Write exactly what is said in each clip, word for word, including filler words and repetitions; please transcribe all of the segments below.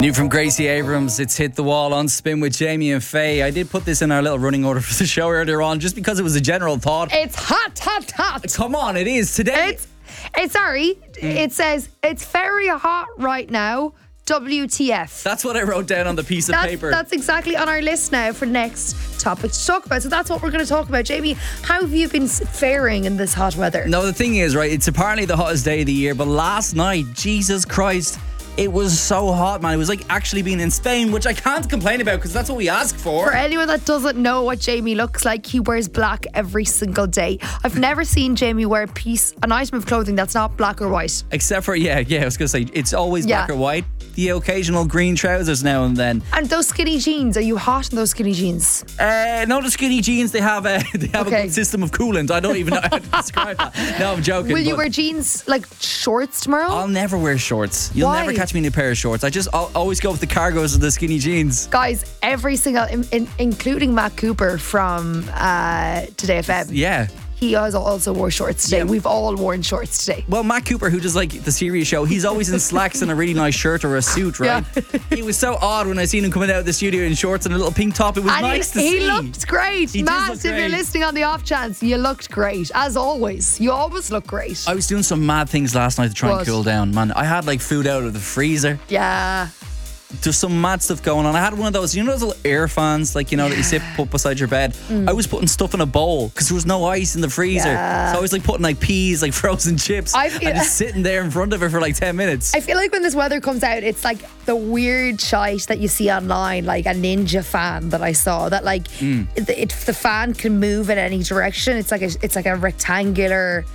New from Gracie Abrams, it's Hit the Wall on Spin with Jamie and Faye. I did put this in our little running order for the show earlier on just because it was a general thought. It's hot, hot, hot. Come on, it is today. It's, it's sorry, mm. it says it's very hot right now. W T F. That's what I wrote down on the piece of that's, paper. That's exactly on our list now for next topic to talk about. So that's what we're going to talk about. Jamie, how have you been faring in this hot weather? No, the thing is, right, it's apparently the hottest day of the year, but last night, Jesus Christ, it was so hot, man. It was like actually being in Spain, which I can't complain about because that's what we asked for. For anyone that doesn't know what Jamie looks like, he wears black every single day. I've never seen Jamie wear a piece, an item of clothing that's not black or white. Except for, yeah, yeah, I was going to say, it's always Yeah. black or white. The occasional green trousers now and then. And those skinny jeans, are you hot in those skinny jeans? Uh, no, the skinny jeans, they have a they have Okay. a good system of coolant. I don't even know how to describe that. No, I'm joking. Will you but wear jeans, like shorts tomorrow? I'll never wear shorts. You'll Why? never catch me in a pair of shorts. I just I'll always go with the cargos or the skinny jeans. Guys, every single, in, in, including Matt Cooper from uh, Today F M. Yeah. He has also wore shorts today. Yeah. We've all worn shorts today. Well, Matt Cooper, who does like the serious show, he's always in slacks and a really nice shirt or a suit, right? Yeah. He was so odd when I seen him coming out of the studio in shorts and a little pink top. It was And nice he, to he see. looked great. He did Matt, look if you're great. listening on the off chance, you looked great. As always. You always look great. I was doing some mad things last night to try What? and cool down, man. I had like food out of the freezer. Yeah. There's some mad stuff going on. I had one of those, you know those little air fans, like, you know, that you sit put beside your bed. Mm. I was putting stuff in a bowl because there was no ice in the freezer. Yeah. So I was like putting like peas, like frozen chips, I feel- and just sitting there in front of it for like ten minutes. I feel like when this weather comes out, it's like the weird shite that you see online, like a ninja fan that I saw. That like, Mm. it, it, the fan can move in any direction. It's like a, it's like a rectangular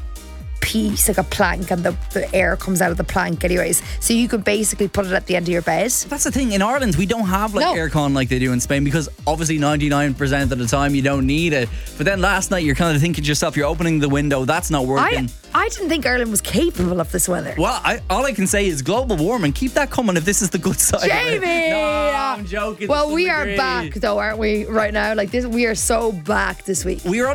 piece, like a plank, and the, the air comes out of the plank anyways. So you could basically put it at the end of your bed. That's the thing. In Ireland, we don't have like No. aircon like they do in Spain because obviously ninety-nine percent of the time you don't need it. But then last night you're kind of thinking to yourself, you're opening the window, that's not working. I, I didn't think Ireland was capable of this weather. Well, I, all I can say is global warming. Keep that coming if this is the good side of it. Jamie! No, I'm joking. to Well, some we are degree. back though, aren't we? Right now, like this, we are so back this week. We were